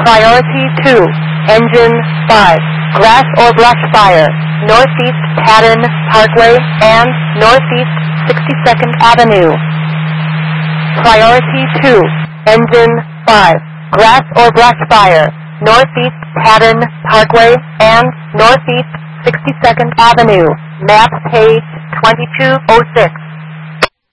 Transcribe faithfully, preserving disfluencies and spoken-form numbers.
Priority two, Engine five, grass or brush fire, Northeast Patton Parkway and Northeast sixty-second Avenue. Priority two, Engine five, grass or brush fire, Northeast Patton Parkway and Northeast sixty-second Avenue. Map page twenty-two oh six.